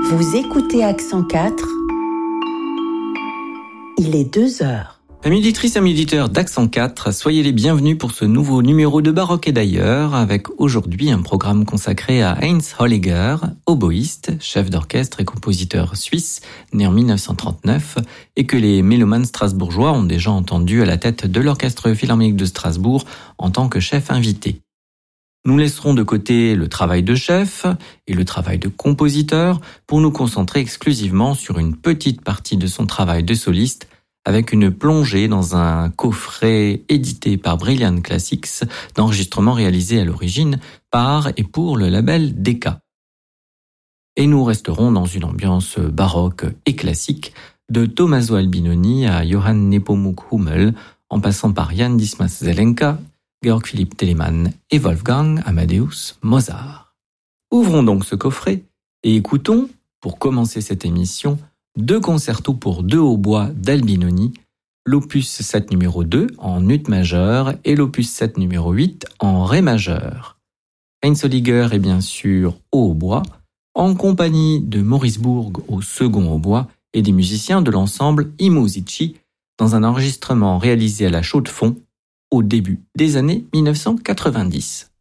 Vous écoutez Accent 4. Il est 2h. Amis auditrices, amis auditeurs d'Accent 4, soyez les bienvenus pour ce nouveau numéro de Baroque et d'ailleurs, avec aujourd'hui un programme consacré à Heinz Holliger, oboïste, chef d'orchestre et compositeur suisse, né en 1939, et que les mélomanes strasbourgeois ont déjà entendu à la tête de l'Orchestre Philharmonique de Strasbourg en tant que chef invité. Nous laisserons de côté le travail de chef et le travail de compositeur pour nous concentrer exclusivement sur une petite partie de son travail de soliste, avec une plongée dans un coffret édité par Brilliant Classics d'enregistrements réalisés à l'origine par et pour le label Decca. Et nous resterons dans une ambiance baroque et classique de Tommaso Albinoni à Johann Nepomuk Hummel, en passant par Jan Dismas Zelenka, Georg Philipp Telemann et Wolfgang Amadeus Mozart. Ouvrons donc ce coffret et écoutons, pour commencer cette émission, 2 concertos pour 2 hautbois d'Albinoni, l'opus 7 numéro 2 en ut majeur et l'opus 7 numéro 8 en ré majeur. Heinz Holliger est bien sûr au hautbois, en compagnie de Maurice Bourg au second hautbois et des musiciens de l'ensemble I Musici, dans un enregistrement réalisé à la Chaux-de-Fonds au début des années 1990.